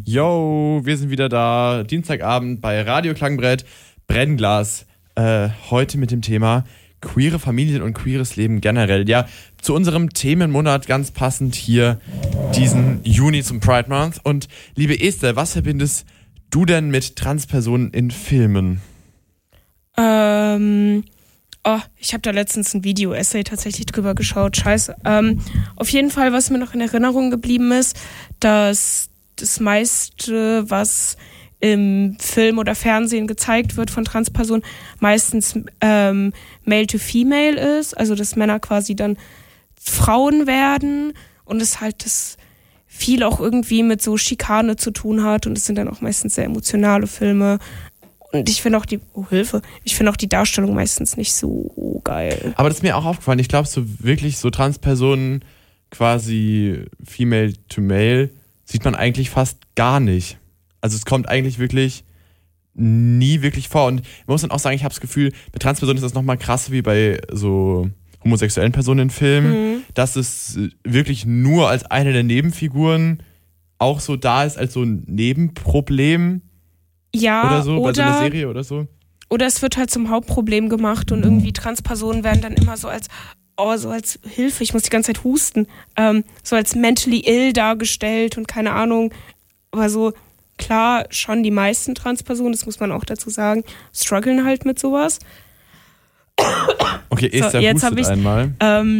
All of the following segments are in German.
Yo, wir sind wieder da. Dienstagabend bei Radio Klangbrett, Brennglas. Heute mit dem Thema queere Familien und queeres Leben generell. Ja, zu unserem Themenmonat ganz passend hier diesen Juni zum Pride Month. Und liebe Esther, was verbindest du denn mit Transpersonen in Filmen? Ich habe da letztens ein Video-Essay tatsächlich drüber geschaut. Scheiße. Auf jeden Fall, was mir noch in Erinnerung geblieben ist, dass das meiste, was im Film oder Fernsehen gezeigt wird von Transpersonen, meistens Male to Female ist. Also, dass Männer quasi dann Frauen werden und es halt das viel auch irgendwie mit so Schikane zu tun hat. Und es sind dann auch meistens sehr emotionale Filme. Und ich finde auch ich finde auch die Darstellung meistens nicht so geil. Aber das ist mir auch aufgefallen. Ich glaube, so wirklich so Transpersonen quasi Female to Male sieht man eigentlich fast gar nicht. Also es kommt eigentlich wirklich nie wirklich vor. Und ich muss dann auch sagen, ich habe das Gefühl, bei Transpersonen ist das nochmal krasser wie bei so homosexuellen Personen in Filmen, dass es wirklich nur als eine der Nebenfiguren auch so da ist, als so ein Nebenproblem. Ja, oder so, bei so einer Serie oder so. Oder es wird halt zum Hauptproblem gemacht und irgendwie Transpersonen werden dann immer so als Hilfe, ich muss die ganze Zeit husten, so als mentally ill dargestellt und keine Ahnung. Aber so, klar, schon die meisten Transpersonen, das muss man auch dazu sagen, strugglen halt mit sowas. Okay, Esther hustet einmal.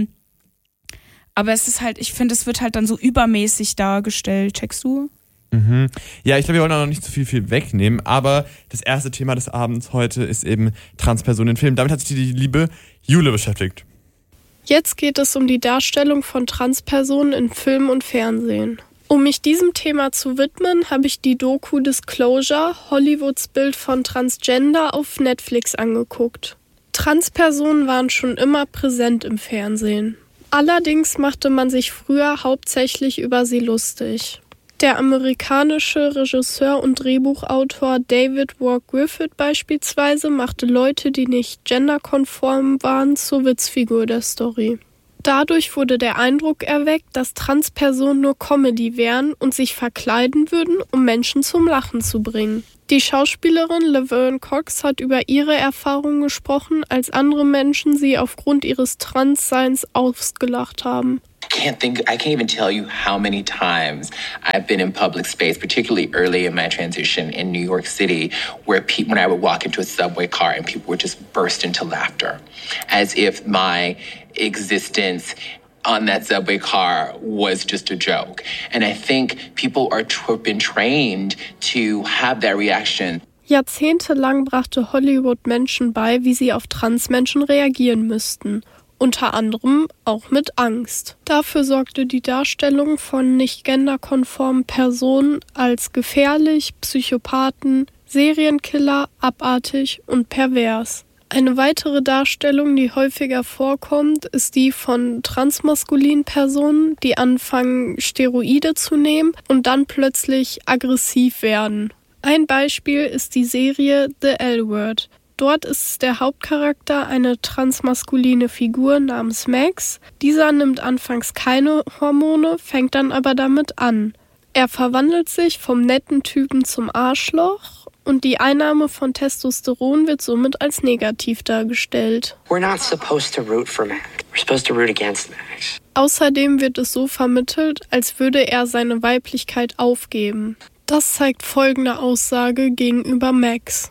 Aber es ist halt, ich finde, es wird halt dann so übermäßig dargestellt. Checkst du? Mhm. Ja, ich glaube, wir wollen auch noch nicht zu viel wegnehmen, aber das erste Thema des Abends heute ist eben Transpersonen in Filmen. Damit hat sich die liebe Jule beschäftigt. Jetzt geht es um die Darstellung von Transpersonen in Film und Fernsehen. Um mich diesem Thema zu widmen, habe ich die Doku Disclosure, Hollywoods Bild von Transgender auf Netflix angeguckt. Transpersonen waren schon immer präsent im Fernsehen. Allerdings machte man sich früher hauptsächlich über sie lustig. Der amerikanische Regisseur und Drehbuchautor David Wark Griffith beispielsweise machte Leute, die nicht genderkonform waren, zur Witzfigur der Story. Dadurch wurde der Eindruck erweckt, dass Transpersonen nur Comedy wären und sich verkleiden würden, um Menschen zum Lachen zu bringen. Die Schauspielerin Laverne Cox hat über ihre Erfahrungen gesprochen, als andere Menschen sie aufgrund ihres Transseins ausgelacht haben. I can't even tell you how many times I've been in public space, particularly early in my transition in New York City, when I would walk into a subway car and people would just burst into laughter, as if my existence on that subway car was just a joke. And I think people have been trained to have that reaction. Jahrzehntelang brachte Hollywood Menschen bei, wie sie auf Transmenschen reagieren müssten. Unter anderem auch mit Angst. Dafür sorgte die Darstellung von nicht genderkonformen Personen als gefährlich, Psychopathen, Serienkiller, abartig und pervers. Eine weitere Darstellung, die häufiger vorkommt, ist die von transmaskulinen Personen, die anfangen, Steroide zu nehmen und dann plötzlich aggressiv werden. Ein Beispiel ist die Serie The L-Word. Dort ist der Hauptcharakter eine transmaskuline Figur namens Max. Dieser nimmt anfangs keine Hormone, fängt dann aber damit an. Er verwandelt sich vom netten Typen zum Arschloch und die Einnahme von Testosteron wird somit als negativ dargestellt. We're not supposed to root for Max. We're supposed to root against Max. Außerdem wird es so vermittelt, als würde er seine Weiblichkeit aufgeben. Das zeigt folgende Aussage gegenüber Max.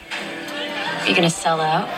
You're gonna sell out?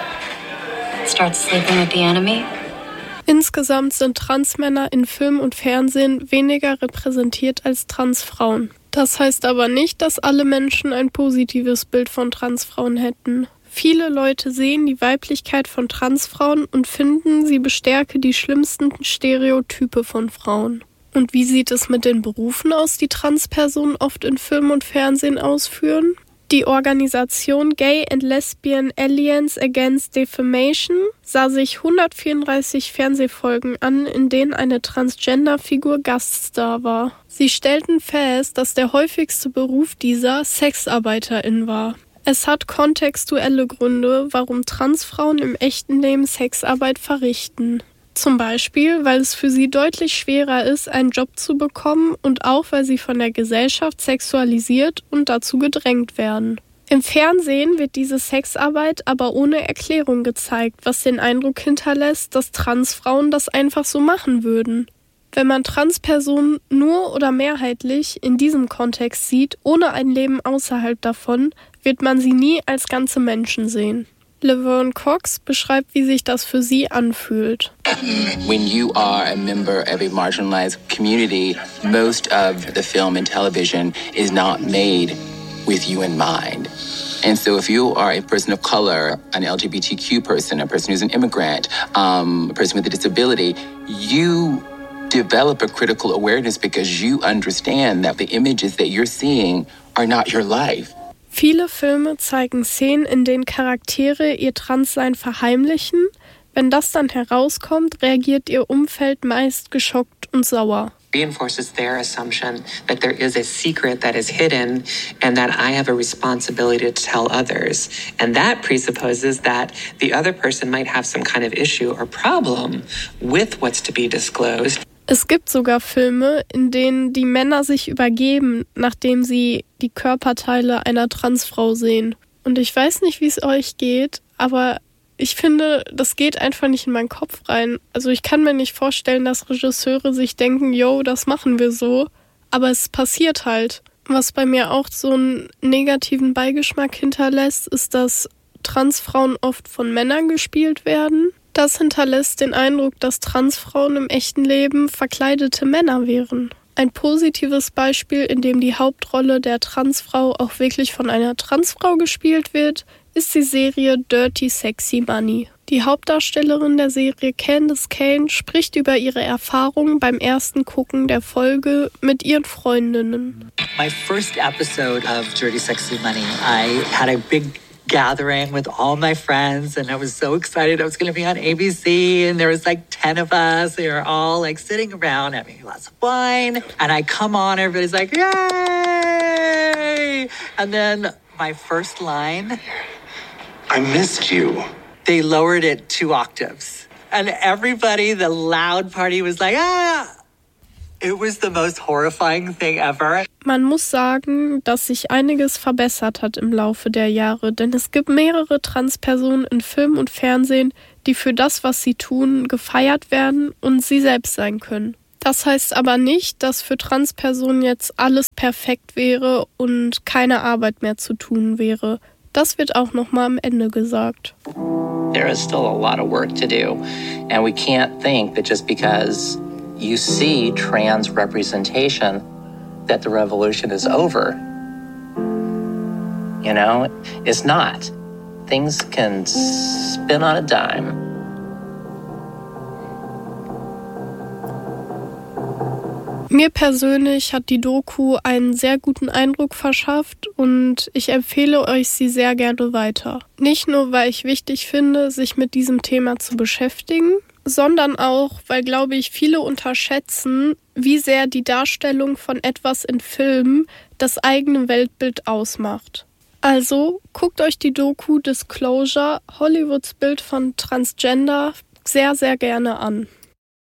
Start sleeping with the enemy? Insgesamt sind Transmänner in Film und Fernsehen weniger repräsentiert als Transfrauen. Das heißt aber nicht, dass alle Menschen ein positives Bild von Transfrauen hätten. Viele Leute sehen die Weiblichkeit von Transfrauen und finden, sie bestärke die schlimmsten Stereotype von Frauen. Und wie sieht es mit den Berufen aus, die Transpersonen oft in Film und Fernsehen ausführen? Die Organisation Gay and Lesbian Alliance Against Defamation sah sich 134 Fernsehfolgen an, in denen eine Transgender-Figur Gaststar war. Sie stellten fest, dass der häufigste Beruf dieser Sexarbeiterin war. Es hat kontextuelle Gründe, warum Transfrauen im echten Leben Sexarbeit verrichten. Zum Beispiel, weil es für sie deutlich schwerer ist, einen Job zu bekommen und auch, weil sie von der Gesellschaft sexualisiert und dazu gedrängt werden. Im Fernsehen wird diese Sexarbeit aber ohne Erklärung gezeigt, was den Eindruck hinterlässt, dass Transfrauen das einfach so machen würden. Wenn man Transpersonen nur oder mehrheitlich in diesem Kontext sieht, ohne ein Leben außerhalb davon, wird man sie nie als ganze Menschen sehen. Laverne Cox beschreibt, wie sich das für sie anfühlt. When you are a member of a marginalized community, most of the film and television is not made with you in mind. And so if you are a person of color, an LGBTQ person, a person who's an immigrant, a person with a disability, you develop a critical awareness because you understand that the images that you're seeing are not your life. Viele Filme zeigen Szenen, in denen Charaktere ihr Transsein verheimlichen. Wenn das dann herauskommt, reagiert ihr Umfeld meist geschockt und sauer. Reinforces their assumption that there is a secret that is hidden and that I have a responsibility to tell others. And that presupposes that the other person might have some kind of issue or problem with what's to be disclosed. Es gibt sogar Filme, in denen die Männer sich übergeben, nachdem sie die Körperteile einer Transfrau sehen. Und ich weiß nicht, wie es euch geht, aber ich finde, das geht einfach nicht in meinen Kopf rein. Also ich kann mir nicht vorstellen, dass Regisseure sich denken, yo, das machen wir so. Aber es passiert halt. Was bei mir auch so einen negativen Beigeschmack hinterlässt, ist, dass Transfrauen oft von Männern gespielt werden. Das hinterlässt den Eindruck, dass Transfrauen im echten Leben verkleidete Männer wären. Ein positives Beispiel, in dem die Hauptrolle der Transfrau auch wirklich von einer Transfrau gespielt wird, ist die Serie Dirty Sexy Money. Die Hauptdarstellerin der Serie, Candace Cain, spricht über ihre Erfahrungen beim ersten Gucken der Folge mit ihren Freundinnen. My first episode of Dirty Sexy Money, I had a big gathering with all my friends and I was so excited I was going to be on ABC and there was like 10 of us. We were all like sitting around having lots of wine and I come on, everybody's like, yay! And then my first line, I missed you. They lowered it 2 octaves. And everybody, the loud party was like, ah! It was the most horrifying thing ever. Man muss sagen, dass sich einiges verbessert hat im Laufe der Jahre, denn es gibt mehrere Transpersonen in Film und Fernsehen, die für das, was sie tun, gefeiert werden und sie selbst sein können. Das heißt aber nicht, dass für Transpersonen jetzt alles perfekt wäre und keine Arbeit mehr zu tun wäre. Das wird auch nochmal am Ende gesagt. There is still a lot of work to do, and we can't think that just because you see trans representation that the revolution is over. You know, it's not. Things can spin on a dime. Mir persönlich hat die Doku einen sehr guten Eindruck verschafft und ich empfehle euch sie sehr gerne weiter. Nicht nur, weil ich wichtig finde, sich mit diesem Thema zu beschäftigen, sondern auch, weil, glaube ich, viele unterschätzen, wie sehr die Darstellung von etwas in Filmen das eigene Weltbild ausmacht. Also guckt euch die Doku Disclosure, Hollywoods Bild von Transgender, sehr, sehr gerne an.